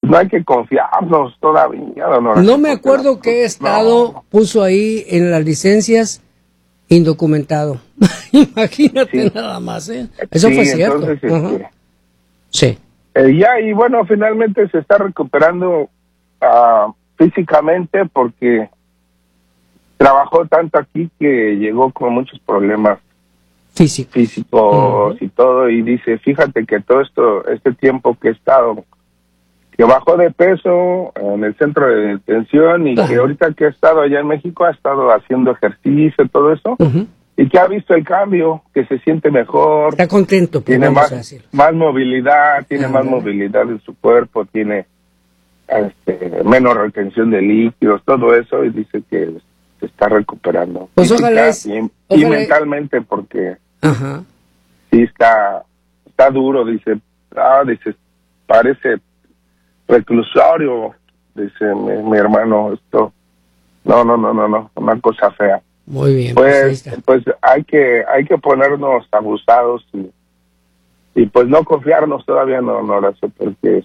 no hay que confiarnos todavía, don Horacio. No me acuerdo qué estado puso ahí en las licencias indocumentado. Imagínate nada más, ¿eh? Eso fue cierto. Entonces, sí. Y bueno, finalmente se está recuperando físicamente porque trabajó tanto aquí que llegó con muchos problemas físicos y todo, y dice, fíjate que todo este tiempo que he estado, que bajó de peso en el centro de detención y que ahorita que he estado allá en México ha estado haciendo ejercicio, todo eso, y que ha visto el cambio, que se siente mejor. Está contento. Tiene más movilidad, tiene más movilidad en su cuerpo, tiene menos retención de líquidos, todo eso, y dice que se está recuperando. Pues ojalá y mentalmente, porque sí está duro, dice, parece reclusorio, dice mi hermano, esto, no, una cosa fea. Muy bien. Pues hay que ponernos abusados y pues no confiarnos todavía, no, Horacio, porque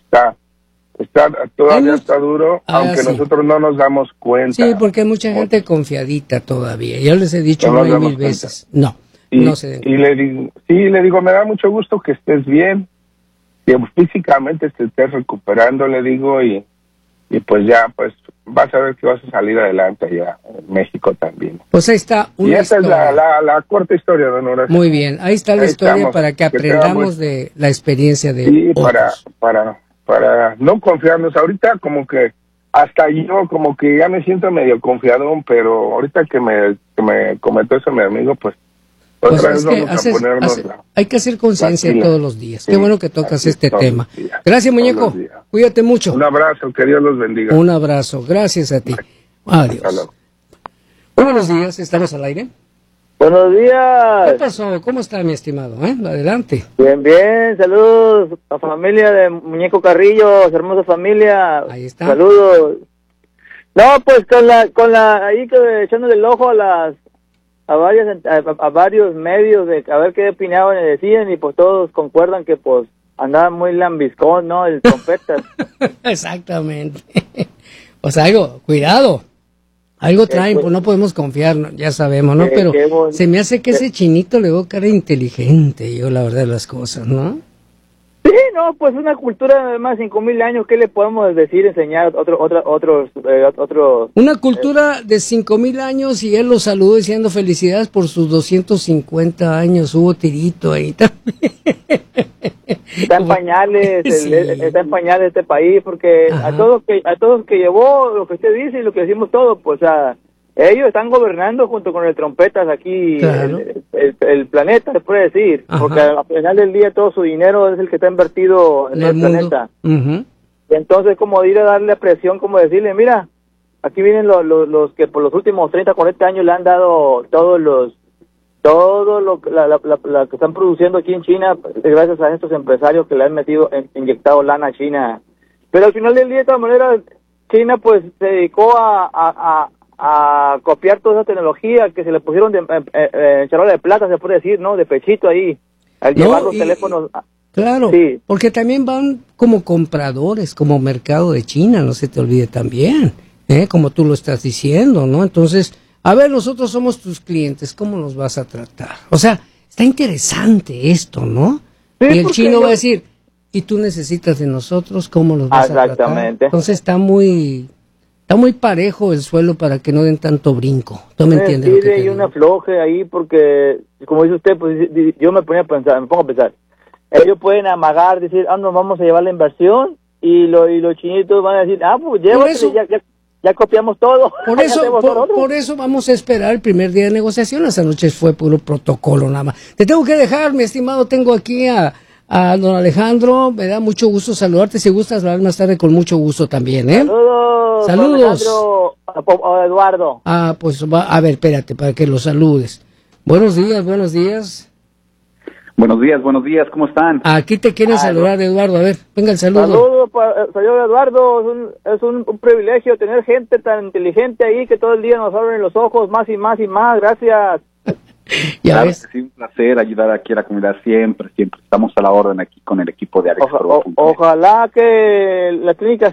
todavía está duro, aunque nosotros no nos damos cuenta. Sí, porque hay mucha gente confiadita todavía. Yo les he dicho mil veces. No se den cuenta. Le digo, me da mucho gusto que estés bien, que físicamente te estés recuperando, le digo, y pues ya, pues vas a ver que vas a salir adelante allá en México también. Pues ahí está una esa historia. Es la corta historia, don Horacio. Muy bien, ahí está la historia para que aprendamos de la experiencia de otros. Para no confiarnos. Ahorita como que hasta yo como que ya me siento medio confiadón, pero ahorita que me comentó eso mi amigo, pues otra vez vamos a ponernos hay que hacer conciencia todos los días. Qué bueno que tocas este tema. Gracias, muñeco. Cuídate mucho. Un abrazo, que Dios los bendiga. Un abrazo, gracias a ti. Adiós. Muy buenos días, ¿estamos al aire? Buenos días. ¿Qué pasó? ¿Cómo está, mi estimado? Adelante. Bien, saludos a familia de Muñeco Carrillo, hermosa familia. Ahí está. Saludos. No, pues con la ahí echándole el ojo a varios medios de a ver qué opinaban y decían, y pues todos concuerdan que pues andaba muy lambiscón, ¿no? El trompetas. Exactamente. Pues cuidado. Algo traen, pues no podemos confiar, ya sabemos, ¿no? Pero se me hace que ese chinito le veo cara inteligente, yo la verdad de las cosas, ¿no? Sí, no, pues una cultura de más de 5,000 años, ¿qué le podemos decir, enseñar otros? Una cultura de 5,000 años, y él lo saludó diciendo felicidades por sus 250 años, hubo tirito ahí también. Está en pañales, sí. Está en pañales este país, porque a todos que llevó lo que usted dice y lo que decimos todos, pues ellos están gobernando junto con el trompetas aquí, claro. el planeta, se puede decir, porque al final del día todo su dinero es el que está invertido en el planeta. Y entonces, como ir a darle presión, como decirle, mira, aquí vienen los que por los últimos 30, 40 años le han dado todo lo que están produciendo aquí en China, gracias a estos empresarios que le han inyectado lana a China. Pero al final del día, de todas maneras, China pues se dedicó a copiar toda esa tecnología que se le pusieron en charola de plata, se puede decir, ¿no? De pechito ahí, al llevar los teléfonos. Claro, sí. Porque también van como compradores, como mercado de China, no se te olvide también, como tú lo estás diciendo, ¿no? Entonces, a ver, nosotros somos tus clientes, ¿cómo nos vas a tratar? O sea, está interesante esto, ¿no? Sí, y el chino va a decir, ¿y tú necesitas de nosotros? ¿Cómo nos vas a tratar? Exactamente. Entonces está muy parejo el suelo para que no den tanto brinco. ¿Tú me entiendes? Sí, hay una floje ahí porque, como dice usted, pues yo me pongo a pensar. Ellos pueden amagar, decir, nos vamos a llevar la inversión, y los chinitos van a decir, pues llévate, ya copiamos todo. Por eso vamos a esperar el primer día de negociación. Esa noche fue puro protocolo nada más. Te tengo que dejar, mi estimado. Tengo aquí a don Alejandro. Me da mucho gusto saludarte. Si gustas hablar más tarde, con mucho gusto también, Saludos. Alejandro, a Eduardo. Pues a ver, espérate, para que lo saludes. Buenos días. Buenos días, ¿cómo están? Aquí te quieren saludar, Eduardo. A ver, venga el saludo. Saludos, señor Eduardo. Es un privilegio tener gente tan inteligente ahí que todo el día nos abren los ojos más y más y más. Gracias. Claro, sí, un placer ayudar aquí a la comunidad siempre. Estamos a la orden aquí con el equipo de Alex. Ojalá que la clínica